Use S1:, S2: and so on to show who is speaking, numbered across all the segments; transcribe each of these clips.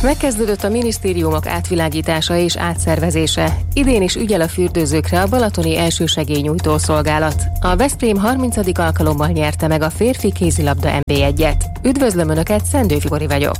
S1: Megkezdődött a minisztériumok átvilágítása és átszervezése. Idén is ügyel a fürdőzőkre a balatoni elsősegélynyújtó szolgálat. A Veszprém 30. alkalommal nyerte meg a férfi kézilabda NB1-et. Üdvözlöm Önöket, Szendőfi Kori vagyok.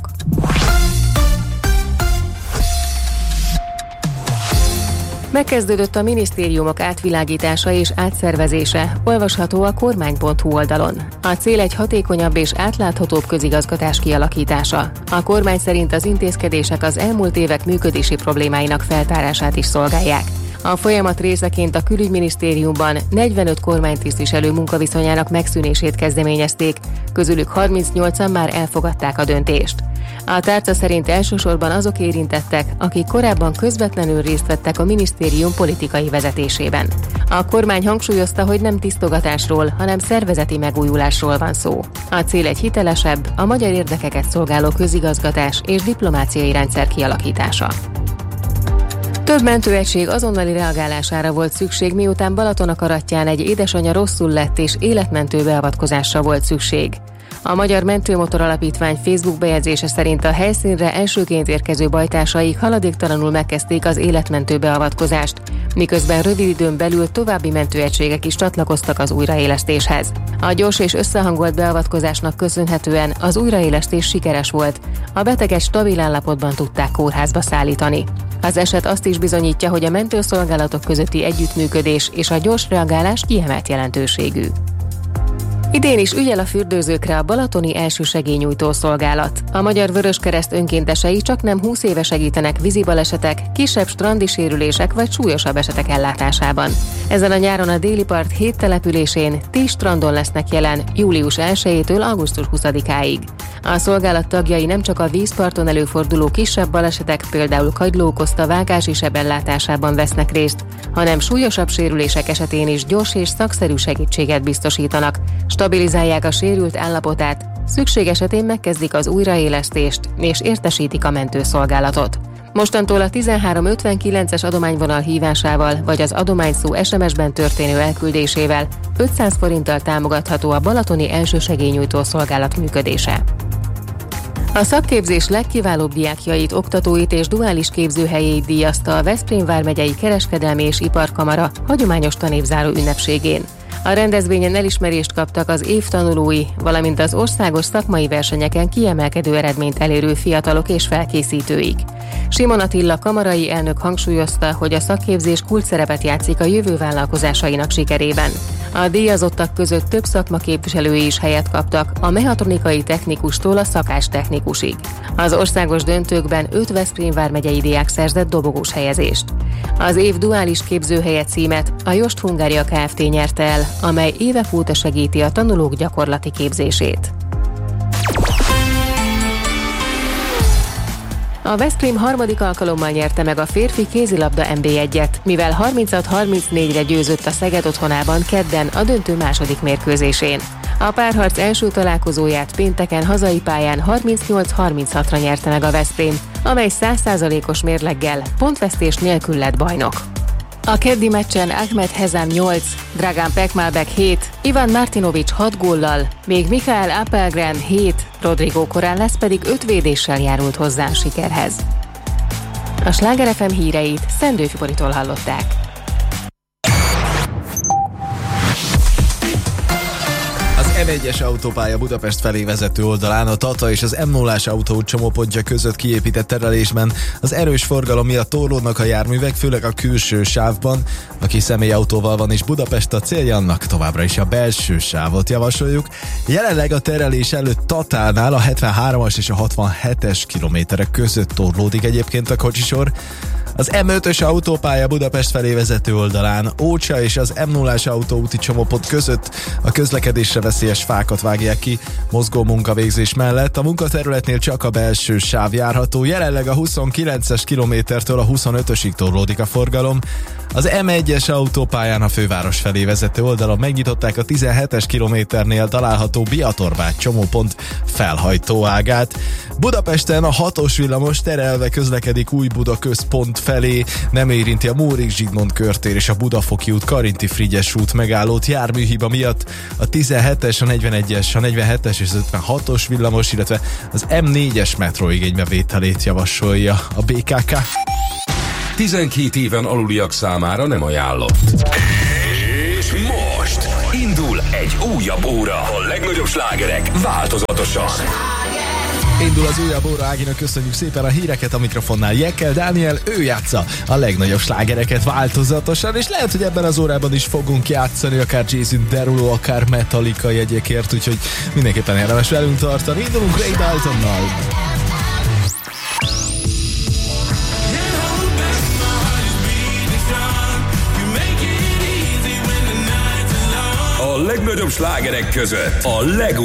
S1: Megkezdődött a minisztériumok átvilágítása és átszervezése, olvasható a kormány.hu oldalon. A cél egy hatékonyabb és átláthatóbb közigazgatás kialakítása. A kormány szerint az intézkedések az elmúlt évek működési problémáinak feltárását is szolgálják. A folyamat részeként a külügyminisztériumban 45 kormánytisztviselő munkaviszonyának megszűnését kezdeményezték, közülük 38-an már elfogadták a döntést. A tárca szerint elsősorban azok érintettek, akik korábban közvetlenül részt vettek a minisztérium politikai vezetésében. A kormány hangsúlyozta, hogy nem tisztogatásról, hanem szervezeti megújulásról van szó. A cél egy hitelesebb, a magyar érdekeket szolgáló közigazgatás és diplomáciai rendszer kialakítása. Több mentőegység azonnali reagálására volt szükség, miután Balatonakarattyán egy édesanyja rosszul lett és életmentő beavatkozásra volt szükség. A Magyar Mentőmotor Alapítvány Facebook bejegyzése szerint a helyszínre elsőként érkező bajtársaik haladéktalanul megkezdték az életmentő beavatkozást, miközben rövid időn belül további mentőegységek is csatlakoztak az újraélesztéshez. A gyors és összehangolt beavatkozásnak köszönhetően az újraélesztés sikeres volt, a beteget stabil állapotban tudták kórházba szállítani. Az eset azt is bizonyítja, hogy a mentőszolgálatok közötti együttműködés és a gyors reagálás kiemelt jelentőségű. Idén is ügyel a fürdőzőkre a balatoni elsősegélynyújtó szolgálat. A Magyar Vöröskereszt önkéntesei csaknem 20 éve segítenek vízibalesetek, kisebb strandi sérülések vagy súlyosabb esetek ellátásában. Ezen a nyáron a déli part 7 településén 10 strandon lesznek jelen július 1-től augusztus 20-áig. A szolgálat tagjai nem csak a vízparton előforduló kisebb balesetek, például kagyló okozta vágási seb ellátásában vesznek részt, hanem súlyosabb sérülések esetén is gyors és szakszerű segítséget biztosítanak, stabilizálják a sérült állapotát, szükség esetén megkezdik az újraélesztést és értesítik a mentőszolgálatot. Mostantól a 1359-es adományvonal hívásával vagy az adományszó SMS-ben történő elküldésével 500 forinttal támogatható a balatoni elsősegélynyújtó szolgálat működése. A szakképzés legkiválóbb diákjait, oktatóit és duális képzőhelyét díjazta a Veszprém vármegyei Kereskedelmi és Iparkamara hagyományos tanévzáró ünnepségén. A rendezvényen elismerést kaptak az év tanulói, valamint az országos szakmai versenyeken kiemelkedő eredményt elérő fiatalok és felkészítőik. Simon Attila kamarai elnök hangsúlyozta, hogy a szakképzés kulcsszerepet játszik a jövő vállalkozásainak sikerében. A díjazottak között több szakmaképviselői is helyet kaptak, a mechatronikai technikustól a szakástechnikusig. Az országos döntőkben 5 Veszprém vármegyei diák szerzett dobogós helyezést. Az év duális képzőhelye címet a Jost Hungária Kft. Nyerte el, amely évek óta segíti a tanulók gyakorlati képzését. A Veszprém 3. alkalommal nyerte meg a férfi kézilabda NB1-et, mivel 36-34-re győzött a Szeged otthonában kedden a döntő második mérkőzésén. A párharc első találkozóját pénteken hazai pályán 38-36-ra nyerte meg a Veszprém, amely 100%-os mérleggel pontvesztés nélkül lett bajnok. A keddi meccsen Ahmed Hezam 8, Dragan Pekmalbek 7, Ivan Martinovic 6 góllal, még Mikael Appelgren 7, Rodrigo Corrales pedig 5 védéssel járult hozzá a sikerhez. A Sláger FM híreit Szendőfi Boritól hallották.
S2: M1-es autópálya Budapest felé vezető oldalán a Tata és az M0-ás autó csomópontja között kiépített terelésben az erős forgalom miatt torlódnak a járművek, főleg a külső sávban. Aki személyautóval van és Budapest a célja, annak továbbra is a belső sávot javasoljuk. Jelenleg a terelés előtt Tatánál a 73-as és a 67-es kilométerek között torlódik egyébként a kocsisor. Az M5-ös autópálya Budapest felé vezető oldalán Ócsa és az M0-ás autóúti csomópont között a közlekedésre veszélyes fákat vágják ki mozgó munkavégzés mellett. A munkaterületnél csak a belső sáv járható. Jelenleg a 29-es kilométertől a 25-ösig torlódik a forgalom. Az M1-es autópályán a főváros felé vezető oldalon megnyitották a 17-es kilométernél található Biatorbágy csomópont felhajtóágát. Budapesten a 6-os villamos terelve közlekedik Újbuda központ felé, nem érinti a Móricz Zsigmond körtér és a Budafoki út, Karinti Frigyes út megállót járműhiba miatt. A 17-es, a 41-es, a 47-es és az 56-os villamos, illetve az M4-es metró igénybevételét javasolja a BKK.
S3: 12 éven aluliak számára nem ajánlott. És most indul egy újabb óra. A legnagyobb slágerek változatosan.
S2: Indul az újabb óra, Áginak köszönjük szépen a híreket, a mikrofonnál Jekkel Dániel, ő játsza a legnagyobb slágereket változatosan, és lehet, hogy ebben az órában is fogunk játszani, akár Jason Derulo, akár Metallica jegyekért, úgyhogy mindenképpen érdemes velünk tartani. Indulunk Ray Daltonnal.
S3: A legnagyobb slágerek között a legújabb